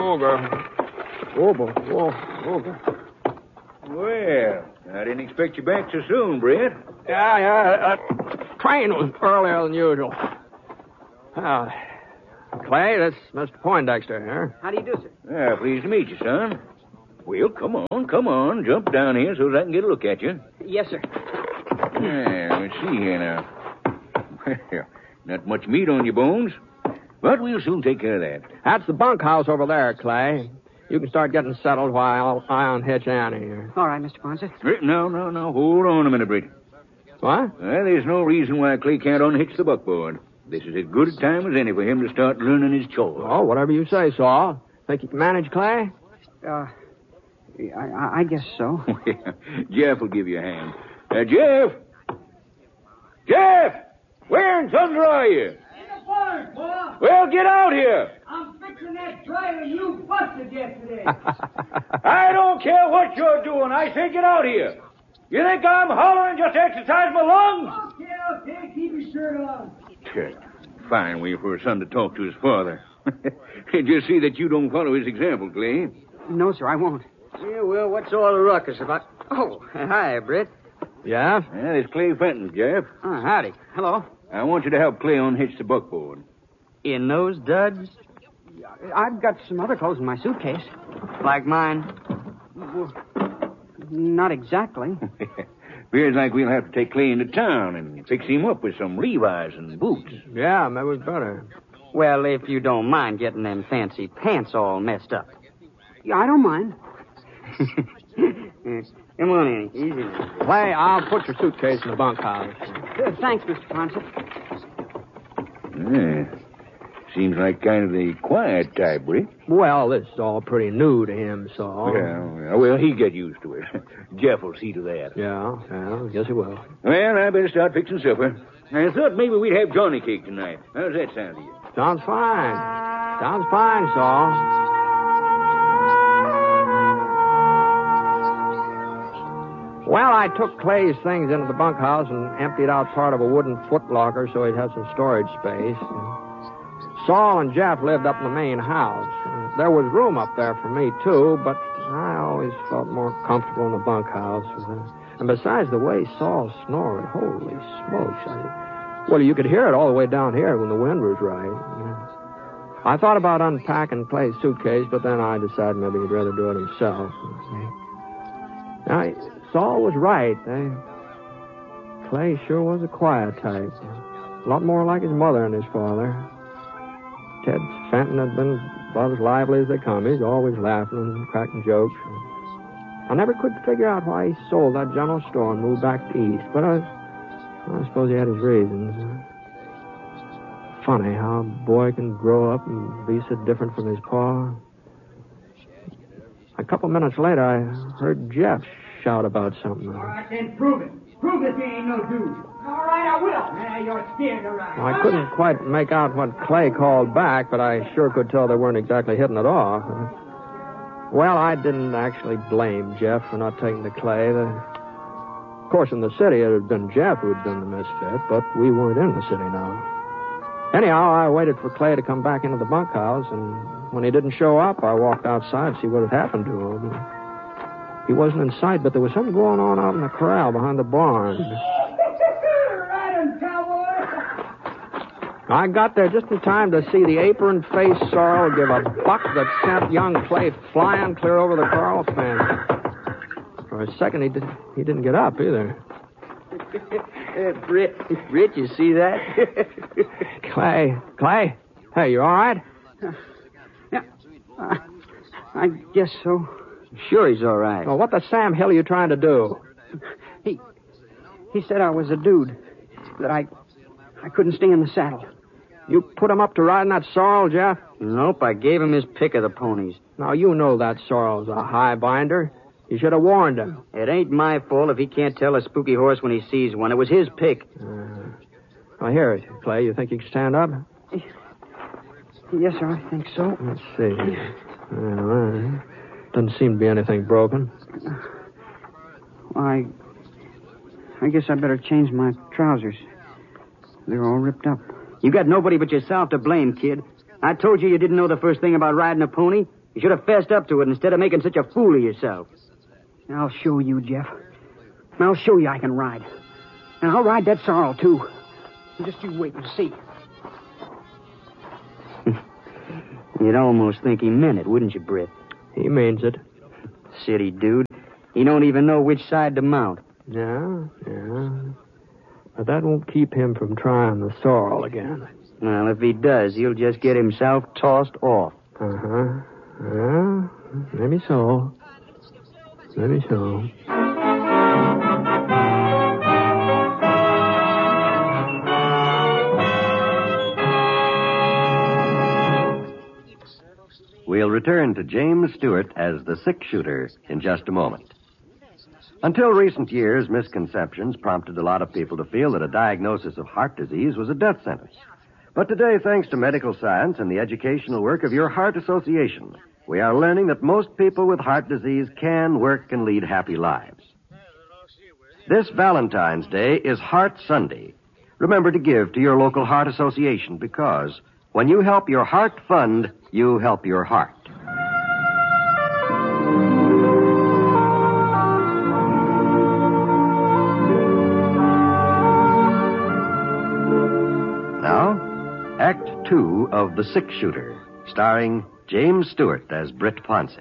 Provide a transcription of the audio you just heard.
Well, I didn't expect you back so soon, Brett. Yeah. Train was earlier than usual. Clay, that's Mr. Poindexter here. How do you do, sir? Pleased to meet you, son. Well, come on. Jump down here so that I can get a look at you. Yes, sir. Let's see here now. Well, not much meat on your bones, but we'll soon take care of that. That's the bunkhouse over there, Clay. You can start getting settled while I unhitch Annie here. All right, Mr. Ponce. No. Hold on a minute, Brett. What? There's no reason why Clay can't unhitch the buckboard. This is as good a time as any for him to start learning his chores. Oh, whatever you say, Saul. Think you can manage, Clay? I guess so. Jeff will give you a hand. Jeff! Where in thunder are you? In the barn, Pa. Well, get out here. I'm fixing that dryer you busted yesterday. I don't care what you're doing. I say get out here. You think I'm hollering just to exercise my lungs? Okay. Keep your shirt on. Fine way for a son to talk to his father. Just see that you don't follow his example, Clay. No, sir, I won't. Yeah, well, what's all the ruckus about? Oh, hi, Britt. Yeah? It's Clay Fenton, Jeff. Oh, howdy. Hello. I want you to help Clay unhitch the buckboard. In those duds? I've got some other clothes in my suitcase. Like mine? Well, not exactly. Appears like we'll have to take Clay into town and fix him up with some Levi's and boots. Yeah, maybe it's better. Well, if you don't mind getting them fancy pants all messed up. Yeah, I don't mind. Come on in. Easy. Clay, I'll put your suitcase in the bunkhouse. Thanks, Mr. Ponce. Seems like kind of the quiet type, Britt. Well, this is all pretty new to him, Saul. Well, he'll get used to it. Jeff will see to that. Yeah, I guess he will. Well, I better start fixing supper. I thought maybe we'd have Johnny cake tonight. How's that sound to you? Sounds fine, Saul. Well, I took Clay's things into the bunkhouse and emptied out part of a wooden footlocker so he'd have some storage space. Saul and Jeff lived up in the main house. There was room up there for me, too, but I always felt more comfortable in the bunkhouse. And besides, the way Saul snored, holy smokes. Well, you could hear it all the way down here when the wind was right. I thought about unpacking Clay's suitcase, but then I decided maybe he'd rather do it himself. Now, Saul was right. Clay sure was a quiet type. A lot more like his mother and his father. Ted Fenton had been about as lively as they come. He's always laughing and cracking jokes. I never could figure out why he sold that general store and moved back east, but I suppose he had his reasons. Funny how a boy can grow up and be so different from his pa. A couple minutes later, I heard Jeff shout about something. All right, then prove it. Prove that you ain't no dude. All right, I will. You're scared, all right. Well, I couldn't quite make out what Clay called back, but I sure could tell they weren't exactly hitting it off. Well, I didn't actually blame Jeff for not taking to Clay. Of course, in the city, it had been Jeff who had been the misfit, but we weren't in the city now. Anyhow, I waited for Clay to come back into the bunkhouse, and when he didn't show up, I walked outside to see what had happened to him. He wasn't in sight, but there was something going on out in the corral behind the barn. Right on, cowboy. I got there just in time to see the apron-faced sorrel give a buck that sent young Clay flying clear over the corral fence. For a second, he didn't get up either. Britt, you see that? Clay, hey, you all right? Yeah, I guess so. Sure he's all right. Well, what the Sam Hill are you trying to do? He said I was a dude, that I couldn't stay in the saddle. You put him up to riding that sorrel, Jeff? Nope, I gave him his pick of the ponies. Now, you know that sorrel's a high binder. You should have warned him. It ain't my fault if he can't tell a spooky horse when he sees one. It was his pick. Well, here, Clay, you think you can stand up? Yes, sir, I think so. Let's see. Well, doesn't seem to be anything broken. I guess I better change my trousers. They're all ripped up. You got nobody but yourself to blame, kid. I told you didn't know the first thing about riding a pony. You should have fessed up to it instead of making such a fool of yourself. I'll show you, Jeff. I'll show you I can ride. And I'll ride that sorrel, too. Just you wait and see. You'd almost think he meant it, wouldn't you, Britt? He means it. City dude. He don't even know which side to mount. Yeah. But that won't keep him from trying the sorrel again. Well, if he does, he'll just get himself tossed off. Uh-huh. Well, maybe so. Maybe so. We'll return to James Stewart as the six-shooter in just a moment. Until recent years, misconceptions prompted a lot of people to feel that a diagnosis of heart disease was a death sentence. But today, thanks to medical science and the educational work of your Heart Association, we are learning that most people with heart disease can work and lead happy lives. This Valentine's Day is Heart Sunday. Remember to give to your local Heart Association because when you help your heart fund, you help your heart. Now, Act 2 of The Six-Shooter, starring James Stewart as Britt Ponce.